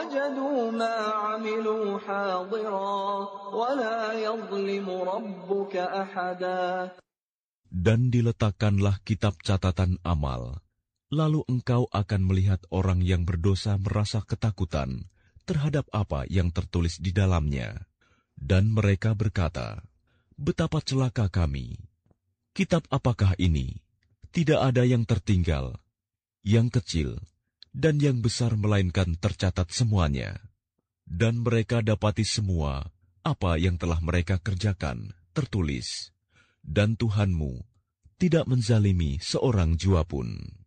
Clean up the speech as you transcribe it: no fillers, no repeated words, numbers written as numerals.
وَوَجَدُوا مَا عَمِلُوا حَاضِرًا وَلَا يَظْلِمُ رَبُّكَ أَحَدًا. Dan diletakkanlah kitab catatan amal. Lalu engkau akan melihat orang yang berdosa merasa ketakutan terhadap apa yang tertulis di dalamnya. Dan mereka berkata, betapa celaka kami. Kitab apakah ini? Tidak ada yang tertinggal, yang kecil, dan yang besar melainkan tercatat semuanya. Dan mereka dapati semua apa yang telah mereka kerjakan tertulis. Dan Tuhanmu tidak menzalimi seorang jua pun.